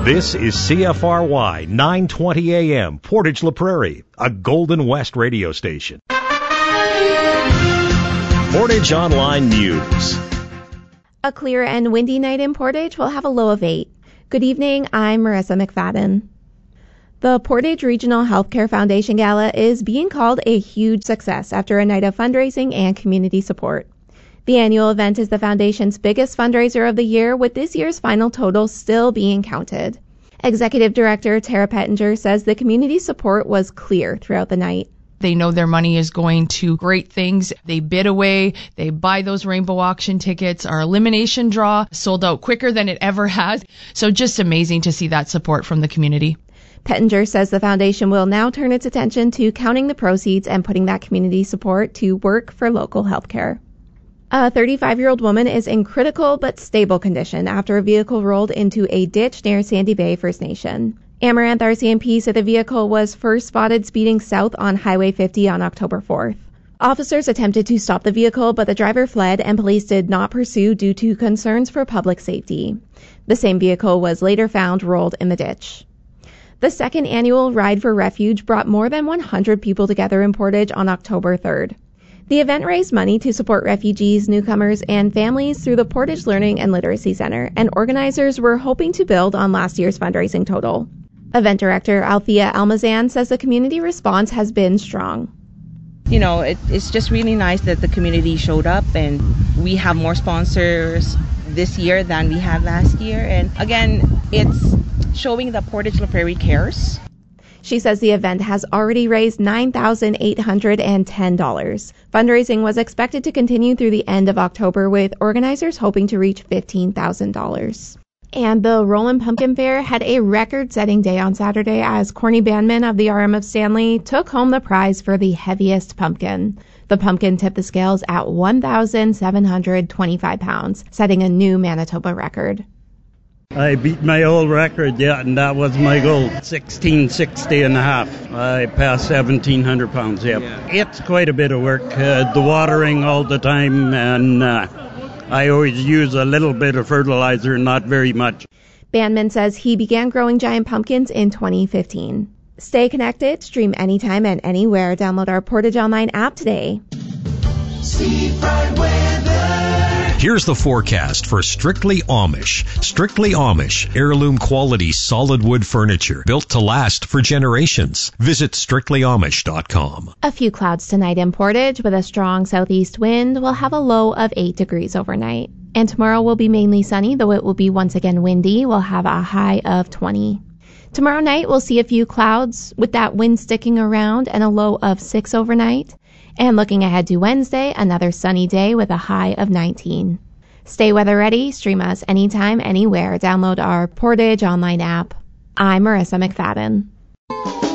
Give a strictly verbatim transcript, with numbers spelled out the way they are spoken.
This is C F R Y nine twenty A M, Portage La Prairie, a Golden West radio station. Portage Online News. A clear and windy night in Portage will have a low of eight. Good evening, I'm Marissa McFadden. The Portage Regional Healthcare Foundation Gala is being called a huge success after a night of fundraising and community support. The annual event is the foundation's biggest fundraiser of the year, with this year's final total still being counted. Executive Director Tara Pettinger says the community support was clear throughout the night. They know their money is going to great things. They bid away. They buy those rainbow auction tickets. Our elimination draw sold out quicker than it ever has. So just amazing to see that support from the community. Pettinger says the foundation will now turn its attention to counting the proceeds and putting that community support to work for local healthcare. A thirty-five-year-old woman is in critical but stable condition after a vehicle rolled into a ditch near Sandy Bay First Nation. Amaranth R C M P said the vehicle was first spotted speeding south on Highway fifty on October fourth. Officers attempted to stop the vehicle, but the driver fled and police did not pursue due to concerns for public safety. The same vehicle was later found rolled in the ditch. The second annual Ride for Refuge brought more than one hundred people together in Portage on October third. The event raised money to support refugees, newcomers, and families through the Portage Learning and Literacy Center, and organizers were hoping to build on last year's fundraising total. Event director Althea Almazan says the community response has been strong. You know, it, it's just really nice that the community showed up, and we have more sponsors this year than we had last year. And again, it's showing that Portage La Prairie cares. She says the event has already raised nine thousand eight hundred ten dollars. Fundraising was expected to continue through the end of October, with organizers hoping to reach fifteen thousand dollars. And the Rollin' Pumpkin Fair had a record-setting day on Saturday as Corny Bandman of the R M of Stanley took home the prize for the heaviest pumpkin. The pumpkin tipped the scales at one thousand seven hundred twenty-five pounds, setting a new Manitoba record. I beat my old record, yeah, and that was my goal, sixteen sixty and a half. I passed seventeen hundred pounds, yep. Yeah. It's quite a bit of work, uh, the watering all the time, and uh, I always use a little bit of fertilizer, not very much. Bandman says he began growing giant pumpkins in twenty fifteen. Stay connected, stream anytime and anywhere. Download our Portage Online app today. Seafront weather. Here's the forecast for Strictly Amish. Strictly Amish, heirloom quality solid wood furniture built to last for generations. Visit strictly amish dot com. A few clouds tonight in Portage with a strong southeast wind. We'll have a low of eight degrees overnight. And tomorrow will be mainly sunny, though it will be once again windy. We'll have a high of twenty. Tomorrow night we'll see a few clouds with that wind sticking around and a low of six overnight. And looking ahead to Wednesday, another sunny day with a high of nineteen. Stay weather ready. Stream us anytime, anywhere. Download our Portage Online app. I'm Marissa McFadden.